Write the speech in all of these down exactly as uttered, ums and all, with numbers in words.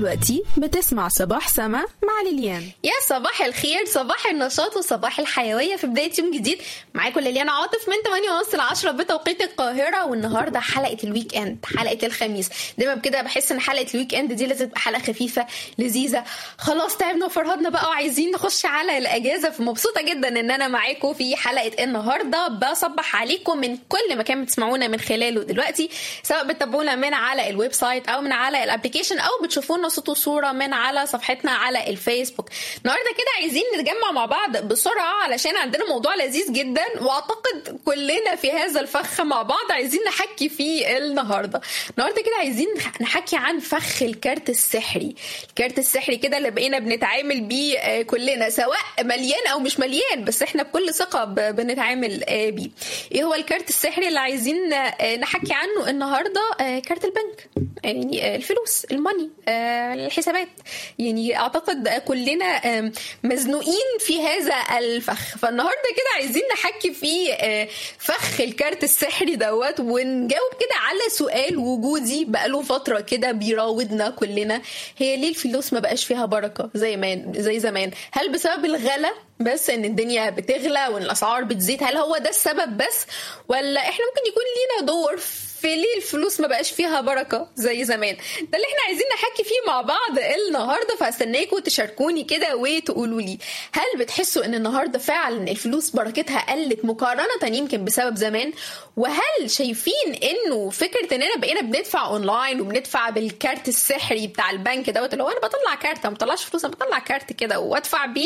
دلوقتي بتسمع صباح سما مع ليليان. يا صباح الخير، صباح النشاط وصباح الحيوية في بداية يوم جديد. معاكم ليليان عاطف من ثمانية ونص ل عشرة بتوقيت القاهرة، والنهاردة حلقة الويك اند، حلقة الخميس. دايما كده بحس ان حلقة الويك اند دي لازم تبقى حلقة خفيفة لذيذة. خلاص تعبنا وفرهدنا بقى وعايزين نخش على الأجازة، فمبسوطة جدا ان انا معاكم في حلقة النهاردة. بصبح عليكم من كل مكان بتسمعونا من خلاله دلوقتي، سواء بتتابعونا من على الويب سايت او من على الابليكيشن او بتشوفونا صوت وصورة من على صفحتنا على الفيسبوك. النهارده كده عايزين نتجمع مع بعض بسرعة علشان عندنا موضوع لذيذ جدا، واعتقد كلنا في هذا الفخ مع بعض عايزين نحكي فيه النهارده. النهارده كده عايزين نحكي عن فخ الكارت السحري. الكارت السحري كده اللي بقينا بنتعامل بيه كلنا، سواء مليان او مش مليان، بس احنا بكل ثقة بنتعامل بيه. ايه هو الكارت السحري اللي عايزين نحكي عنه النهارده؟ كارت البنك، يعني الفلوس، الماني، الحسابات. يعني اعتقد كلنا مزنوقين في هذا الفخ، فالنهارده كده عايزين نحكي في فخ الكارت السحري دوت، ونجاوب كده على سؤال وجودي بقاله فتره كده بيراودنا كلنا: هي ليه الفلوس ما بقاش فيها بركه زي ما زي زمان؟ هل بسبب الغلا بس، ان الدنيا بتغلى وان الاسعار بتزيد؟ هل هو ده السبب بس، ولا احنا ممكن يكون لينا دور في ليه الفلوس ما بقاش فيها بركة زي زمان؟ ده اللي احنا عايزين نحكي فيه مع بعض النهاردة، فاستناكم تشاركوني كده وتقولوا لي: هل بتحسوا ان النهاردة فعلا الفلوس بركتها قلت مقارنة يمكن بسبب زمان؟ وهل شايفين انه فكرة اننا بقينا بندفع اونلاين وبندفع بالكارت السحري بتاع البنك دوت، اللي هو انا بطلع كارت، ما بطلعش فلوس، انا بطلع كارت كده وادفع بيه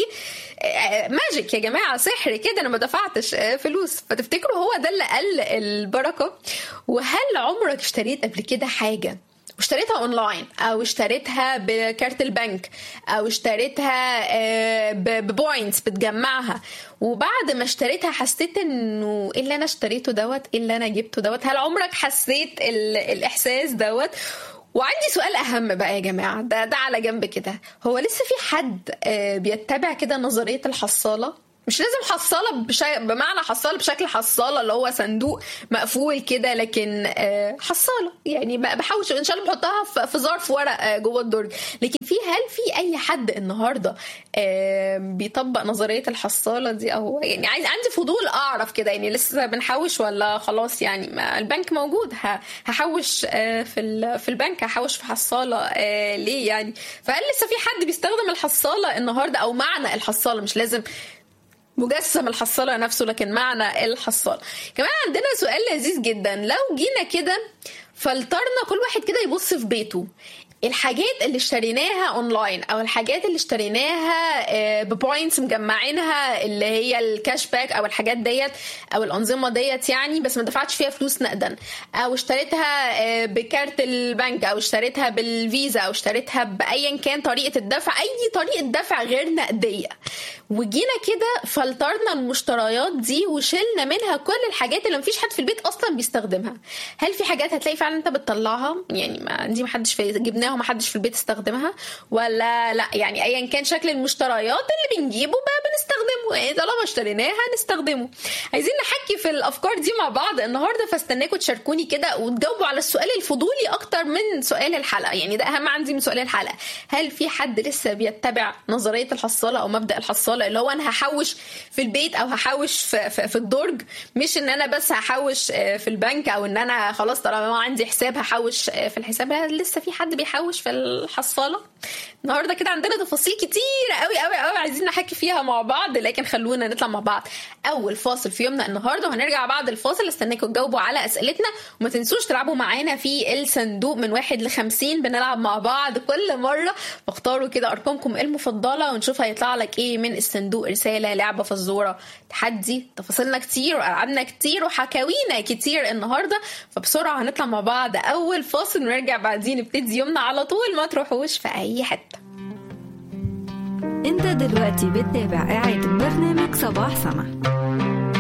ماجيك يا جماعة، سحر كده، انا ما دفعتش فلوس، فتفتكروا هو ده اللي قل البركة؟ وهل عمرك اشتريت قبل كده حاجة واشتريتها اونلاين، او اشتريتها بكارت البنك، او اشتريتها ببوينتس بتجمعها، وبعد ما اشتريتها حسيت انه ايه اللي انا اشتريته دوت، ايه اللي انا جبته دوت؟ هل عمرك حسيت الاحساس دوت؟ وعندي سؤال اهم بقى يا جماعة، ده ده على جنب كده: هو لسه في حد بيتبع كده نظرية الحصالة؟ مش لازم حصالة بشا... بمعنى حصالة بشكل حصالة اللي هو صندوق مقفول كده، لكن حصالة يعني بحاوش ان شاء الله بحطها في ظرف ورق جوه الدرج. لكن في هل في اي حد النهارده بيطبق نظرية الحصالة دي؟ او يعني عايز عندي فضول اعرف كده، يعني لسه بنحوش ولا خلاص يعني ما البنك موجود هحوش في في البنك، هحوش في حصالة ليه يعني؟ فهل لسه في حد بيستخدم الحصالة النهارده، او معنى الحصالة؟ مش لازم مجسم الحصالة نفسه، لكن معنى الحصالة. كمان عندنا سؤال لذيذ جدا: لو جينا كده فلترنا كل واحد كده يبص في بيته، الحاجات اللي اشتريناها اونلاين او الحاجات اللي اشتريناها ببوينتس مجمعينها اللي هي الكاش باك او الحاجات ديت او الانظمه ديت يعني، بس ما دفعتش فيها فلوس نقدا، او اشتريتها بكارت البنك، او اشتريتها بالفيزا، او اشتريتها بايا كان طريقه الدفع، اي طريقه دفع غير نقديه، وجينا كده فلترنا المشتريات دي وشلنا منها كل الحاجات اللي مفيش حد في البيت اصلا بيستخدمها، هل في حاجات هتلاقي فعلا انت بتطلعها يعني ما دي محدش في جبناها ومحدش في البيت استخدمها، ولا لا يعني ايا كان شكل المشتريات اللي بنجيبه بقى بنستخدمه، يعني طالما اشتريناها هنستخدمه؟ عايزين نحكي في الافكار دي مع بعض النهارده، فاستناكم تشاركوني كده وتجاوبوا على السؤال الفضولي اكتر من سؤال الحلقه، يعني ده اهم عندي من سؤال الحلقه: هل في حد لسه بيتبع نظريه الحصاله او مبدا الحصاله، اللي هو انا هحوش في البيت او هحوش في, في, في الدرج، مش ان انا بس هحوش في البنك، او ان انا خلاص طالما عندي حساب هحوش في الحساب؟ لسه في حد بيحوش في الحصاله؟ النهارده كده عندنا تفاصيل كتير قوي قوي قوي عايزين نحكي فيها مع بعض، لكن خلونا نطلع مع بعض اول فاصل في يومنا النهارده، وهنرجع بعد الفاصل استناكم تجاوبوا على اسئلتنا، وما تنسوش تلعبوا معانا في الصندوق من واحد لخمسين، بنلعب مع بعض كل مره، فاختاروا كده ارقامكم المفضله ونشوف هيطلع لك ايه من الصندوق: رساله، لعبه، فزوره، تحدي. تفاصيلنا كتير والعابنا كتير وحكاوينا كتير النهارده، فبسرعه هنطلع مع بعض اول فاصل ونرجع بعدين نبتدي يومنا على طول، ما تروحوش في اي حته. انت دلوقتي بتتابع إعادة برنامج صباح سما.